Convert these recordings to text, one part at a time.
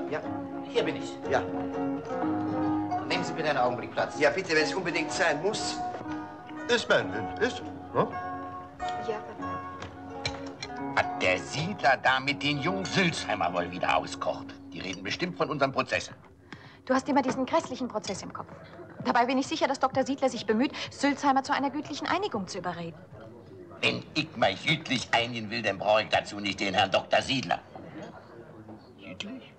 Ja. Hier bin ich. Ja. Nehmen Sie bitte einen Augenblick Platz. Ja, bitte, wenn es unbedingt sein muss. Ist mein Wind, ist. Ne? Ja, Papa. Hat der Siedler da mit den Jungs Sülzheimer wohl wieder auskocht? Die reden bestimmt von unserem Prozess. Du hast immer diesen grässlichen Prozess im Kopf. Dabei bin ich sicher, dass Dr. Siedler sich bemüht, Sülzheimer zu einer gütlichen Einigung zu überreden. Wenn ich mal gütlich einigen will, dann brauche ich dazu nicht den Herrn Dr. Siedler. Gütlich?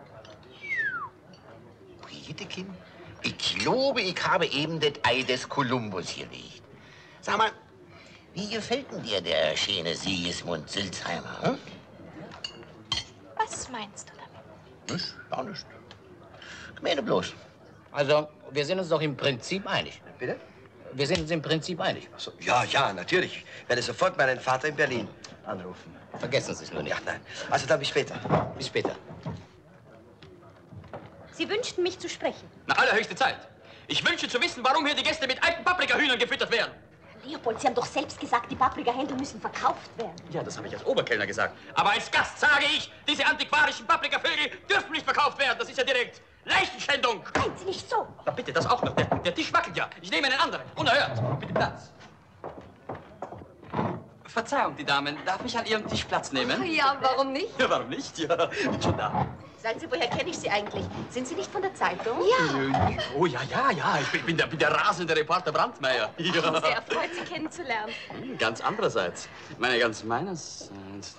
Briedekind? Ich glaube, ich habe eben das Ei des Kolumbus gelegt. Sag mal, wie gefällt denn dir der schöne Sigismund Sülzheimer? Hm? Was meinst du damit? Nichts, gar nichts. Ich meine bloß. Also, wir sind uns doch im Prinzip einig. Bitte? Wir sind uns im Prinzip einig. So, ja, ja, natürlich. Ich werde sofort meinen Vater in Berlin anrufen. Vergessen Sie es nur nicht. Ja, nein. Also dann bis später. Bis später. Sie wünschten, mich zu sprechen. Na, allerhöchste Zeit. Ich wünsche zu wissen, warum hier die Gäste mit alten Paprikahühnern gefüttert werden. Leopold, Sie haben doch selbst gesagt, die Paprikahändel müssen verkauft werden. Ja, das habe ich als Oberkellner gesagt. Aber als Gast sage ich, diese antiquarischen Paprikavögel dürfen nicht verkauft werden. Das ist ja direkt Leichenschändung. Meinen Sie nicht so? Na bitte, das auch noch. Der Tisch wackelt ja. Ich nehme einen anderen. Unerhört. Bitte Platz. Verzeihung, die Damen. Darf ich an Ihrem Tisch Platz nehmen? Ja, warum nicht? Ja, warum nicht? Ja, bin schon da. Sagen Sie, woher kenne ich Sie eigentlich? Sind Sie nicht von der Zeitung? Ja. Oh, ja. Ich bin der rasende Reporter Brandmeier. Ja. Sehr erfreut, Sie kennenzulernen. Ganz andererseits. Meine ganz meinerseits.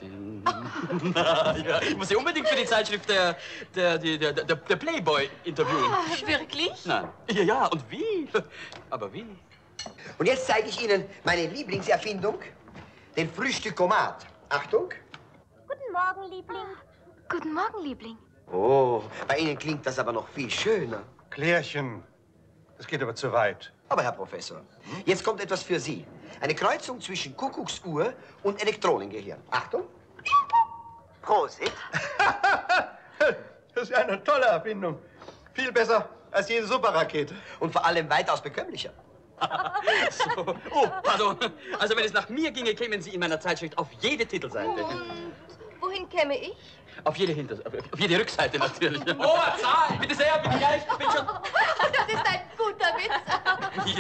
Ja, ich muss Sie unbedingt für die Zeitschrift der Playboy interviewen. Ah, wirklich? Nein. Ja, und wie? Aber wie? Und jetzt zeige ich Ihnen meine Lieblingserfindung, den Frühstückomat. Achtung. Guten Morgen, Liebling. Guten Morgen, Liebling. Oh, bei Ihnen klingt das aber noch viel schöner. Klärchen. Das geht aber zu weit. Aber, Herr Professor, jetzt kommt etwas für Sie. Eine Kreuzung zwischen Kuckucksuhr und Elektronengehirn. Achtung. Prosit. Das ist eine tolle Erfindung. Viel besser als jede Superrakete. Und vor allem weitaus bekömmlicher. So. Oh, pardon. Also, wenn es nach mir ginge, kämen Sie in meiner Zeitschrift auf jede Titelseite. Wohin käme ich? Auf jede Rückseite natürlich. Hoher Zahl! Bitte sehr, bitte gleich. Ich bin schon... Das ist ein guter Witz.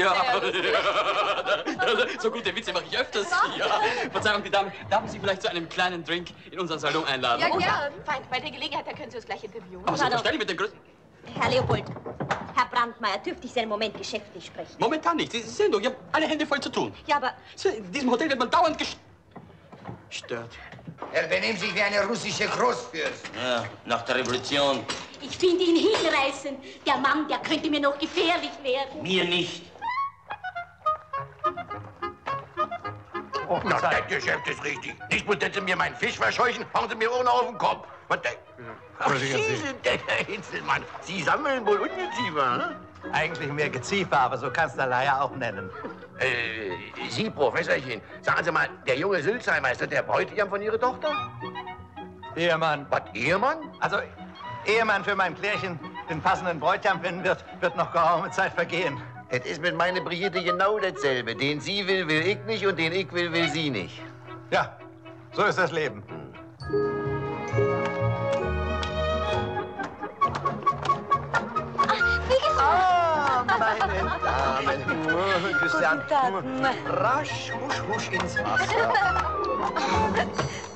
Ja. So gute Witze mache ich öfters. Ja. Verzeihung, die Dame, darf ich Sie vielleicht zu einem kleinen Drink in unseren Salon einladen? Ja, gern. Fein, bei der Gelegenheit, da können Sie uns gleich interviewen. Aber selbstverständlich mit den größten... Herr Leopold, Herr Brandmeier, dürfte ich Sie einen Moment geschäftlich sprechen? Momentan nicht. Sie sehen doch, ich habe alle Hände voll zu tun. Ja, aber... In diesem Hotel wird man dauernd gestört. Er benimmt sich wie eine russische Großfürst. Ja, nach der Revolution. Ich finde ihn hinreißend. Der Mann, der könnte mir noch gefährlich werden. Mir nicht. Oh, na, das Geschäft ist richtig. Nicht bloß, dass Sie mir meinen Fisch verscheuchen, hauen Sie mir auch noch auf den Kopf. Was denn? Ach, Sie sind der Herr Hinzelmann. Sie sammeln wohl Ungeziefer, ne? Eigentlich mehr Geziefer, aber so kannst du Leier auch nennen. Sie, Professorchen, sagen Sie mal, der junge Sülzheimer, ist das der Bräutigam von Ihrer Tochter? Ehemann. Was, Ehemann? Also, Ehemann für mein Klärchen den passenden Bräutigam finden wird noch geraume Zeit vergehen. Es ist mit meiner Brigitte genau dasselbe. Den sie will, will ich nicht und den ich will, will sie nicht. Ja, so ist das Leben. Meine Damen, Küsse an. Rasch, husch, husch ins Wasser.